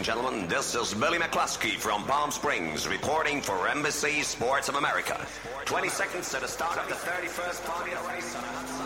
gentlemen, this is Billy McCluskey from Palm Springs reporting for Embassy Sports of America. 20 seconds to the start of the 31st Formula race on